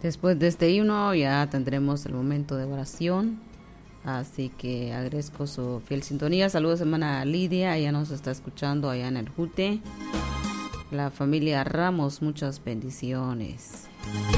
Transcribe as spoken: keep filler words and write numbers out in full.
Después de este himno ya tendremos el momento de oración. Así que agradezco su fiel sintonía. Saludos, hermana Lidia, ella nos está escuchando allá en el Jute. La familia Ramos, muchas bendiciones.